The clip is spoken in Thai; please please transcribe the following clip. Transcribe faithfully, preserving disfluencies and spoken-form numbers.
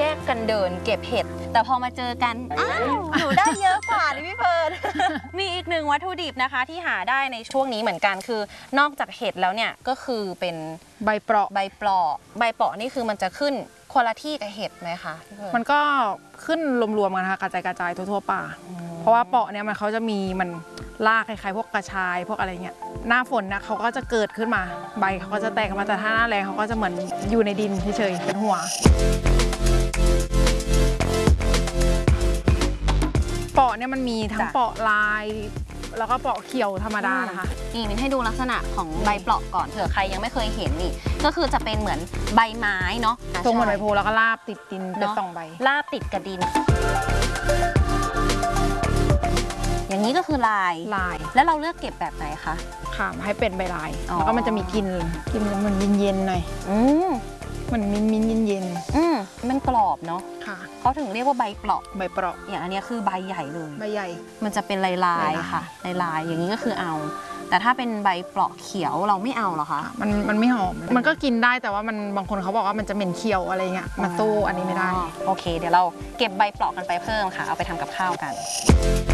กกันเดินเก็บเห็ดแต่พอมาเจอกันอ้าวหนูได้เยอะกว่าดิพี่เฟิร์น มีอีกหนึ่งวัตถุดิบนะคะที่หาได้ในช่วงนี้เหมือนกันคือนอกจากเห็ดแล้วเนี่ยก็คือเป็นใบเปราะใบเปราะใบเปราะนี่คือมันจะขึ้นคนละที่กับเห็ดไหมคะมันก็ขึ้นรวมๆกันค่ะกระจายกระจายทั่วๆป่าเพราะว่าเปราะเนี่ยมันเขาจะมีมันรากคล้ายๆพวกกระชายพวกอะไรเงี้ยหน้าฝนนะเขาก็จะเกิดขึ้นมาใบเขาก็จะแตกมาแต่ถ้าหน้าแรงเขาก็จะเหมือนอยู่ในดินเฉยๆเป็นหัวเปราะเนี่ยมันมีทั้งเปราะลายแล้วก็เปราะเขียวธรรมดานะคะนี่มินให้ดูลักษณะของใบเปราะก่อนเผื่อใครยังไม่เคยเห็นนี่ก็คือจะเป็นเหมือนใบไม้เนาะตรงเหมือนใบโพแล้วก็ลาบติดดินเป็นสองใบลาบติดกับดินอย่างนี้ก็คือลายลายแล้วเราเลือกเก็บแบบไหนคะค่ะให้เป็นใบลายแล้วก็มันจะมีกลิ่นกลิ่นมันเย็นๆหน่อยอืมมันมิ้นมิ้นเย็นเย็นอืมมันกรอบเนาะค่ะเขาถึงเรียกว่าใบเปราะใบเปราะอย่างอันนี้คือใบใหญ่เลยใบใหญ่มันจะเป็นลายลายค่ะลายลายอย่างนี้ก็คือเอาแต่ถ้าเป็นใบเปราะเขียวเราไม่เอาหรอคะมันมันไม่หอมมันก็กินได้แต่ว่ามันบางคนเขาบอกว่ามันจะเหม็นเขียวอะไรเงี้ยมาสู้อันนี้ไม่ได้โอเคเดี๋ยวเราเก็บใบเปราะกันไปเพิ่มค่ะเอาไปทำกับข้าวกัน